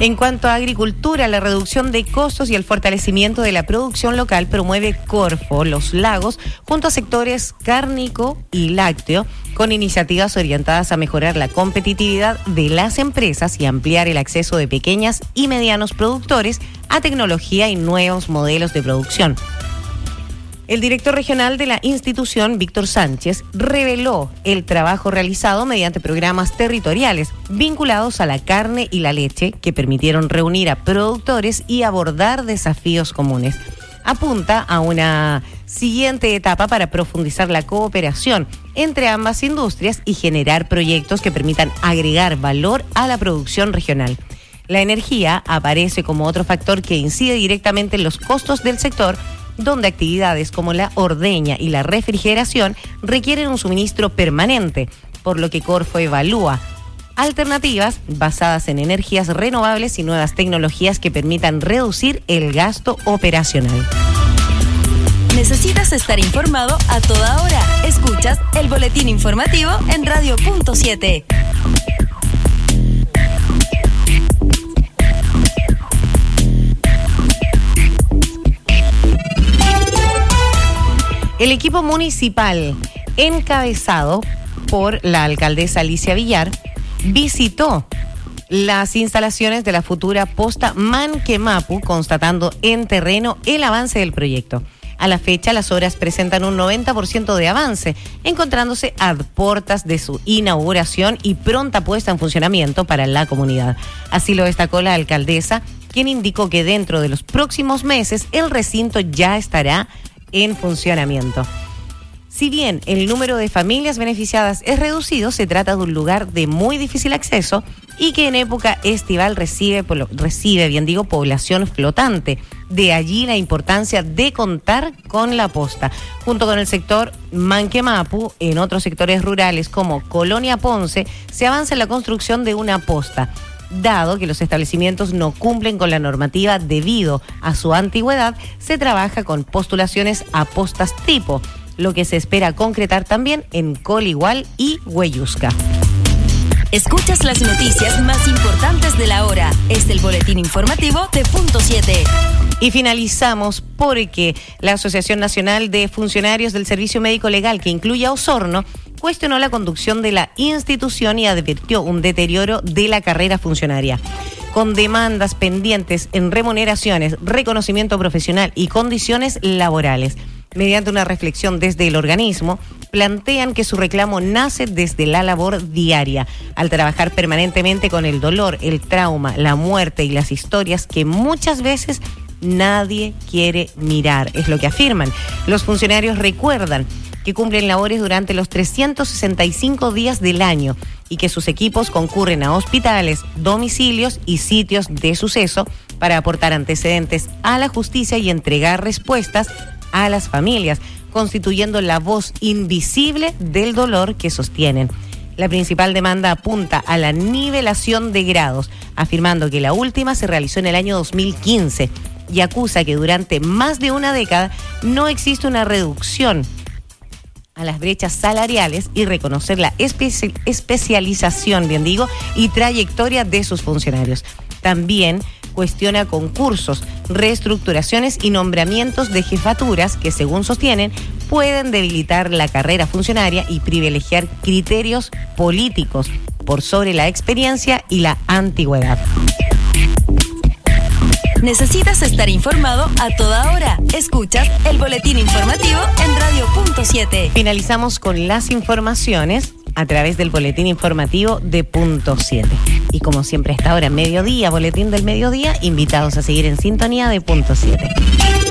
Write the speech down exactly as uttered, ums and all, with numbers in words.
En cuanto a agricultura, la reducción de costos y el fortalecimiento de la producción local promueve Corfo Los Lagos junto a sectores cárnico y lácteo, con iniciativas orientadas a mejorar la competitividad de las empresas y ampliar el acceso de pequeñas y medianos productores a tecnología y nuevos modelos de producción. El director regional de la institución, Víctor Sánchez, reveló el trabajo realizado mediante programas territoriales vinculados a la carne y la leche que permitieron reunir a productores y abordar desafíos comunes. Apunta a una siguiente etapa para profundizar la cooperación entre ambas industrias y generar proyectos que permitan agregar valor a la producción regional. La energía aparece como otro factor que incide directamente en los costos del sector, donde actividades como la ordeña y la refrigeración requieren un suministro permanente, por lo que Corfo evalúa alternativas basadas en energías renovables y nuevas tecnologías que permitan reducir el gasto operacional. ¿Necesitas estar informado a toda hora? Escuchas el boletín informativo en Radio Punto siete. El equipo municipal, encabezado por la alcaldesa Alicia Villar, visitó las instalaciones de la futura posta Manquemapu, constatando en terreno el avance del proyecto. A la fecha, las obras presentan un noventa por ciento de avance, encontrándose a puertas de su inauguración y pronta puesta en funcionamiento para la comunidad. Así lo destacó la alcaldesa, quien indicó que dentro de los próximos meses el recinto ya estará en funcionamiento. Si bien el número de familias beneficiadas es reducido, se trata de un lugar de muy difícil acceso y que en época estival recibe, recibe, bien digo, población flotante. De allí la importancia de contar con la posta. Junto con el sector Manquemapu, en otros sectores rurales como Colonia Ponce, se avanza en la construcción de una posta. Dado que los establecimientos no cumplen con la normativa debido a su antigüedad, se trabaja con postulaciones a postas tipo, lo que se espera concretar también en Coligual y Hueyusca. Escuchas las noticias más importantes de la hora. Es el boletín informativo de Punto siete. Y finalizamos porque la Asociación Nacional de Funcionarios del Servicio Médico Legal, que incluye a Osorno, cuestionó la conducción de la institución y advirtió un deterioro de la carrera funcionaria. Con demandas pendientes en remuneraciones, reconocimiento profesional y condiciones laborales. Mediante una reflexión desde el organismo, plantean que su reclamo nace desde la labor diaria, al trabajar permanentemente con el dolor, el trauma, la muerte y las historias que muchas veces nadie quiere mirar, es lo que afirman. Los funcionarios recuerdan que cumplen labores durante los trescientos sesenta y cinco días del año y que sus equipos concurren a hospitales, domicilios y sitios de suceso para aportar antecedentes a la justicia y entregar respuestas a las familias, constituyendo la voz invisible del dolor que sostienen. La principal demanda apunta a la nivelación de grados, afirmando que la última se realizó en el año dos mil quince y acusa que durante más de una década no existe una reducción a las brechas salariales y reconocer la espe- especialización, bien digo, y trayectoria de sus funcionarios. También cuestiona concursos, reestructuraciones y nombramientos de jefaturas que, según sostienen, pueden debilitar la carrera funcionaria y privilegiar criterios políticos por sobre la experiencia y la antigüedad. ¿Necesitas estar informado a toda hora? Escuchas el boletín informativo en Radio Punto siete. Finalizamos con las informaciones a través del boletín informativo de Punto siete. Y como siempre a esta hora, mediodía, boletín del mediodía, invitados a seguir en sintonía de Punto siete.